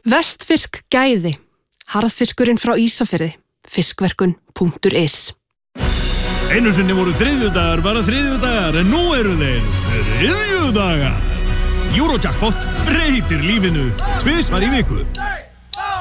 Vestfirsk gæði. Harðfiskurinn frá Ísafirði. Fiskverkun.is. Einu sinni voru þriðjudagar bara þriðjudagar, en nú eru þeir þriðjudagar. Eurojackpot breytir lífinu tvisvar í viku.